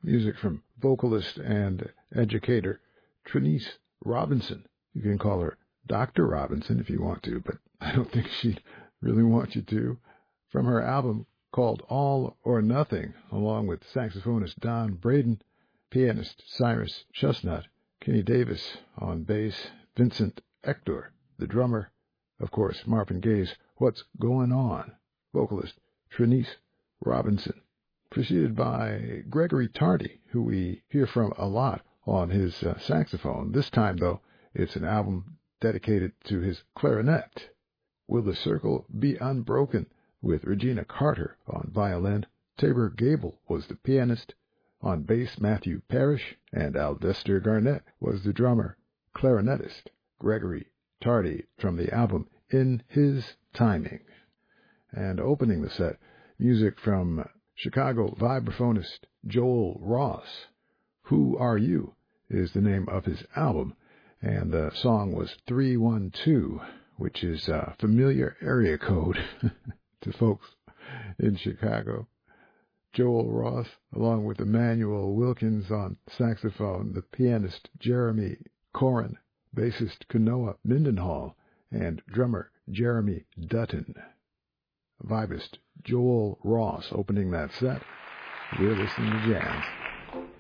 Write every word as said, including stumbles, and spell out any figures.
music from vocalist and educator Trinice Robinson. You can call her Doctor Robinson if you want to, but I don't think she'd really want you to. From her album called All or Nothing, along with saxophonist Don Braden, pianist Cyrus Chestnut, Kenny Davis on bass, Vincent Hector, the drummer, of course, Marvin Gaye's What's Going On, vocalist Trinice Robinson, preceded by Gregory Tardy, who we hear from a lot on his uh, saxophone. This time, though, it's an album dedicated to his clarinet. Will the Circle Be Unbroken, with Regina Carter on violin. Tabor Gable was the pianist. On bass, Matthew Parrish, and Aldester Garnett was the drummer. Clarinetist Gregory Tardy from the album In His Timing. And opening the set, music from Chicago vibraphonist Joel Ross. Who Are You is the name of his album, and the song was three one two, which is a familiar area code to folks in Chicago. Joel Ross, along with Emmanuel Wilkins on saxophone, the pianist Jeremy Corin, bassist Kanoa Mindenhall, and drummer Jeremy Dutton. Vibist Joel Ross opening that set. We're listening to jazz.